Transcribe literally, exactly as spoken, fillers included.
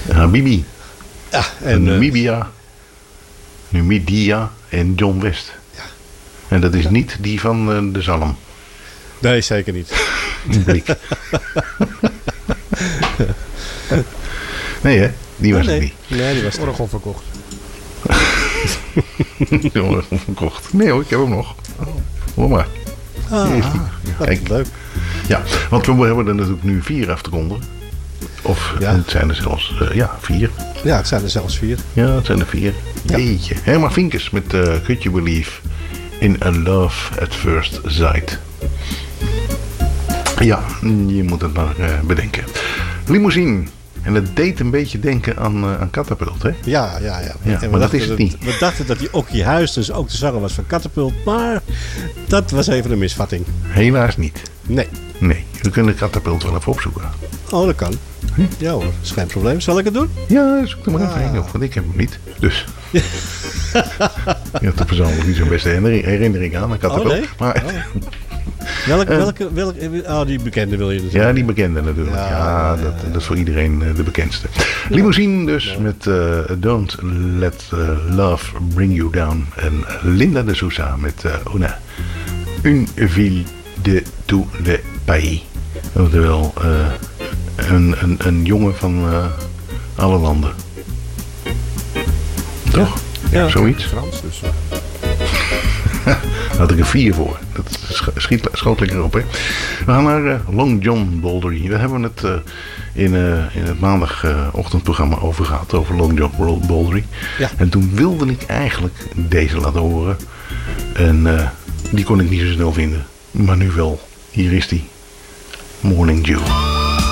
Habibi. Ja, en... Namibia. Uh, Numidia en John West. Ja. En dat is niet die van uh, de Zalm. Nee, zeker niet. Blik. Nee hè, die was nee, het niet. Nee, die was het Oregon verkocht. Oregon verkocht. Nee hoor, ik heb hem nog. Hoor maar. Ah, Hier is die. dat Kijk. is leuk. Ja, want we hebben er natuurlijk nu vier af te ronden. Of Ja. het zijn er zelfs, uh, ja, vier. Ja, het zijn er zelfs vier. Ja, het zijn er vier. Ja. Jeetje. Herman Vinkers met uh, Could You Believe in a Love at First Sight. Ja, je moet het maar uh, bedenken. Limousine. En dat deed een beetje denken aan, uh, aan Catapult, hè? Ja, ja, ja. Ja, En maar dat dachten is het niet. We dachten dat die Okkie Huis dus ook de zanger was van Catapult. Maar dat was even een misvatting. Helaas niet. Nee. Nee, we kunnen Catapult wel even opzoeken. Oh, dat kan. Ja hoor, is geen probleem. Zal ik het doen? Ja, zoek er maar even Ah. heen op, want ik heb hem niet. Dus. Je hebt er persoonlijk niet zo'n beste herinnering, herinnering aan, aan Catapult. Oh, nee? Maar, Oh. Welke, welke, welke, oh, die bekende wil je natuurlijk. ja, die bekende natuurlijk. Ja, Ja, ja, dat, ja. dat is voor iedereen uh, de bekendste. Limousine dus Ja. met uh, Don't Let uh, Love Bring You Down. En Linda de Sousa met uh, Una. Une ville de tout le pays. Oftewel uh, een, een, een jongen van uh, alle landen. Toch? Ja. Zoiets. Frans, dus. Daar had ik een vier voor. Dat sch- schiet, schoot lekker op, hè. We gaan naar uh, Long John Baldry. Daar hebben we het uh, in, uh, in het maandagochtendprogramma over gehad. Over Long John Baldry. Ja. En toen wilde ik eigenlijk deze laten horen. En uh, die kon ik niet zo snel vinden. Maar nu wel. Hier is die. Morning Dew.